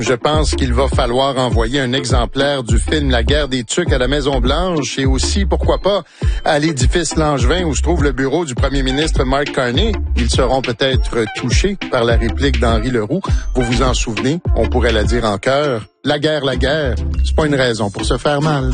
Je pense qu'il va falloir envoyer un exemplaire du film La guerre des tucs à la Maison-Blanche et aussi, pourquoi pas, à l'édifice Langevin où se trouve le bureau du premier ministre Mark Carney. Ils seront peut-être touchés par la réplique d'Henri Leroux. Vous vous en souvenez? On pourrait la dire en chœur. La guerre, c'est pas une raison pour se faire mal.